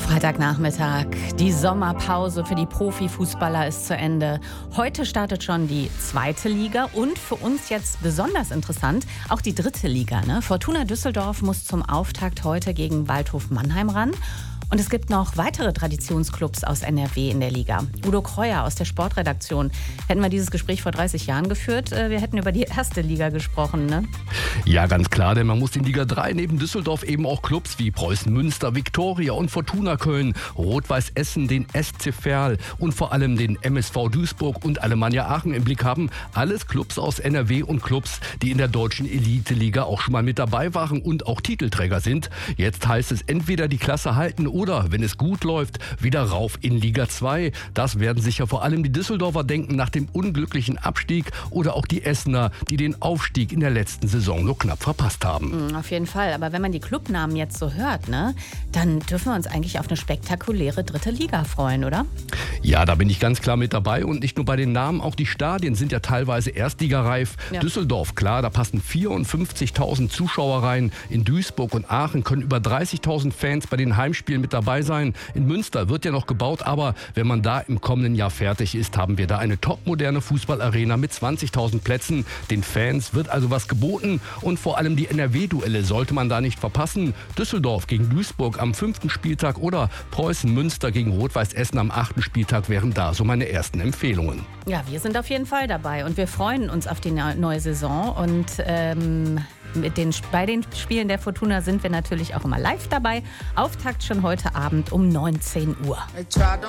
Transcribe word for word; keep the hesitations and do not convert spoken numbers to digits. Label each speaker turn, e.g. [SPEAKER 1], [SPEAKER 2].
[SPEAKER 1] Freitagnachmittag. Die Sommerpause für die Profifußballer ist zu Ende. Heute startet schon die zweite Liga und für uns jetzt besonders interessant, auch die dritte Liga. Ne? Fortuna Düsseldorf muss zum Auftakt heute gegen Waldhof Mannheim ran. Und es gibt noch weitere Traditionsclubs aus N R W in der Liga. Udo Kreuer aus der Sportredaktion. Hätten wir dieses Gespräch vor dreißig Jahren geführt, wir hätten über die erste Liga gesprochen, ne?
[SPEAKER 2] Ja, ganz klar, denn man muss in Liga drei neben Düsseldorf eben auch Clubs wie Preußen Münster, Viktoria und Fortuna Köln, Rot-Weiß Essen, den S C Verl und vor allem den M S V Duisburg und Alemannia Aachen im Blick haben. Alles Clubs aus N R W und Clubs, die in der deutschen Elite-Liga auch schon mal mit dabei waren und auch Titelträger sind. Jetzt heißt es entweder die Klasse halten oder, wenn es gut läuft, wieder rauf in Liga zwei. Das werden sicher vor allem die Düsseldorfer denken nach dem unglücklichen Abstieg oder auch die Essener, die den Aufstieg in der letzten Saison nur knapp verpasst haben.
[SPEAKER 1] Auf jeden Fall, aber wenn man die Clubnamen jetzt so hört, ne, dann dürfen wir uns eigentlich auf eine spektakuläre dritte Liga freuen, oder?
[SPEAKER 2] Ja, da bin ich ganz klar mit dabei und nicht nur bei den Namen, auch die Stadien sind ja teilweise erstligareif. Ja. Düsseldorf, klar, da passen vierundfünfzigtausend Zuschauer rein. In Duisburg und Aachen können über dreißigtausend Fans bei den Heimspielen mit dabei sein. In Münster wird ja noch gebaut, aber wenn man da im kommenden Jahr fertig ist, haben wir da eine topmoderne Fußballarena mit zwanzigtausend Plätzen. Den Fans wird also was geboten und vor allem die N R W-Duelle sollte man da nicht verpassen. Düsseldorf gegen Duisburg am fünften Spieltag oder Preußen Münster gegen Rot-Weiß Essen am achten Spieltag wären da so meine ersten Empfehlungen.
[SPEAKER 1] Ja, wir sind auf jeden Fall dabei und wir freuen uns auf die neue Saison und ähm Mit den, bei den Spielen der Fortuna sind wir natürlich auch immer live dabei. Auftakt schon heute Abend um neunzehn Uhr.